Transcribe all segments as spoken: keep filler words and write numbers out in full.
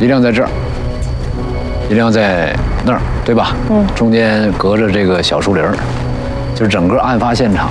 一辆在这儿，一辆在那儿，对吧？嗯。中间隔着这个小树林儿，就是整个案发现场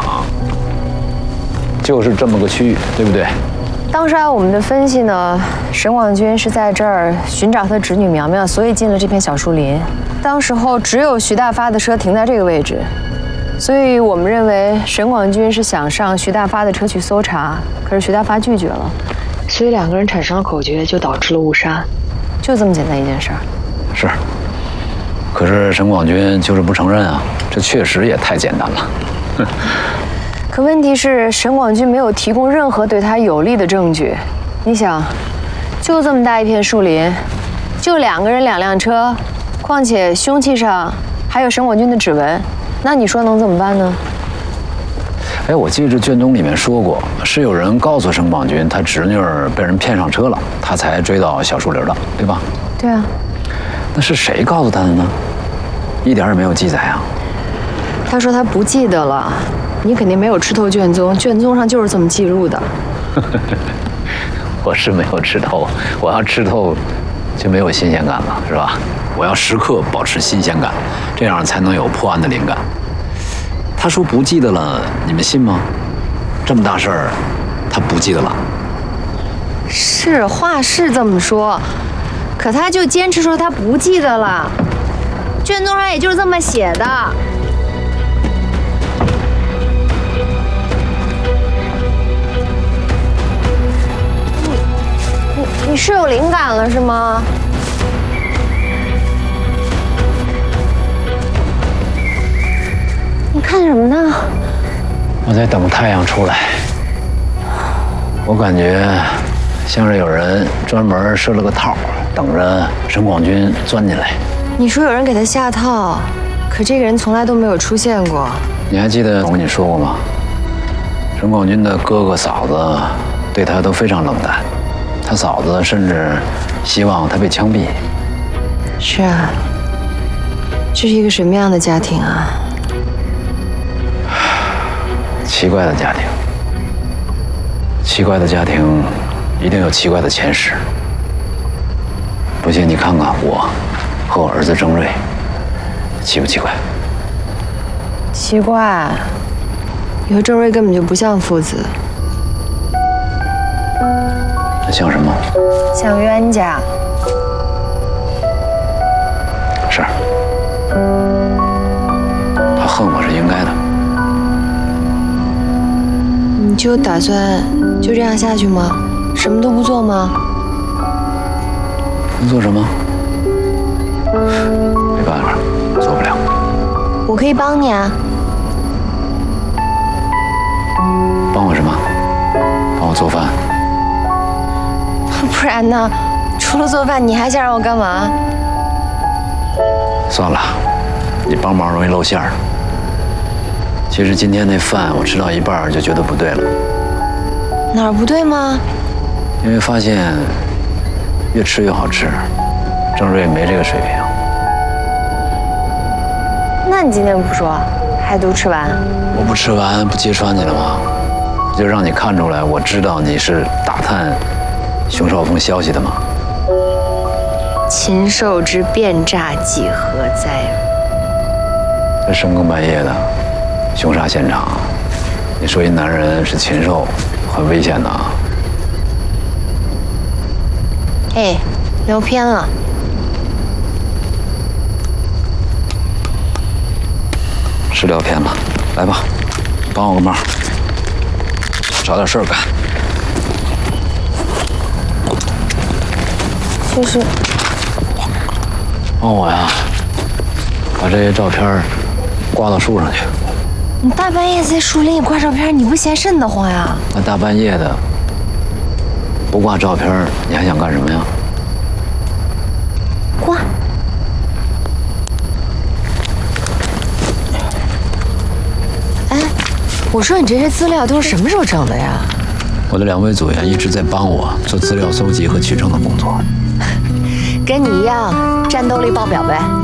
就是这么个区域，对不对？ 当时按我们的分析呢，沈广军是在这儿寻找他的侄女苗苗，所以进了这片小树林。当时候只有徐大发的车停在这个位置，所以我们认为沈广军是想上徐大发的车去搜查，可是徐大发拒绝了，所以两个人产生了口角，就导致了误杀，就这么简单一件事儿。 是，可是沈广军就是不承认啊，这确实也太简单了。 可问题是，沈广军没有提供任何对他有利的证据。你想，就这么大一片树林，就两个人两辆车，况且凶器上还有沈广军的指纹，那你说能怎么办呢？ 哎，我记着卷宗里面说过，是有人告诉沈广军他侄女儿被人骗上车了，他才追到小树林的，对吧？ 对啊。 那是谁告诉他的呢？一点也没有记载啊。 他说他不记得了。你肯定没有吃透卷宗，卷宗上就是这么记录的。 我是没有吃透，我要吃透，就没有新鲜感了，是吧？我要时刻保持新鲜感，这样才能有破案的灵感。他说不记得了，你们信吗？这么大事儿，他不记得了。 是话是这么说，可他就坚持说他不记得了，卷宗上也就是这么写的。你是有灵感了是吗？你看什么呢？ 我在等太阳出来。我感觉像是有人专门设了个套，等着沈广军钻进来。 你说有人给他下套，可这个人从来都没有出现过。 你还记得我跟你说过吗？沈广军的哥哥嫂子对他都非常冷淡。他嫂子甚至希望他被枪毙。 是啊，这是一个什么样的家庭啊？ 奇怪的家庭，奇怪的家庭一定有奇怪的前世。不信你看看我和我儿子郑瑞，奇不奇怪？ 奇怪，你和郑瑞根本就不像父子。 像什么？ 像冤家。 是。他恨我是应该的。 你就打算就这样下去吗？什么都不做吗？ 能做什么？没办法，做不了。 我可以帮你啊。 帮我什么？帮我做饭。 不然呢？除了做饭，你还想让我干嘛？ 算了，你帮忙容易露馅儿。其实今天那饭我吃到一半就觉得不对了。 哪儿不对吗？ 因为发现越吃越好吃，郑瑞没这个水平。 那你今天不说，还都吃完？ 我不吃完不揭穿你了吗？就让你看出来，我知道你是打探熊少峰消息的吗？ 禽兽之变诈几何哉？ 这深更半夜的凶杀现场，你说一男人是禽兽，很危险的啊！ 哎，聊偏了。 是聊偏了，来吧，帮我个忙，找点事儿干。 就是帮我呀，把这些照片挂到树上去。 你大半夜在树林里挂照片，你不嫌瘆得慌呀？ 那大半夜的不挂照片，你还想干什么呀？ 挂。哎，我说你这些资料都是什么时候整的呀？ 我的两位组员一直在帮我做资料搜集和取证的工作。 跟你一样，战斗力爆表呗。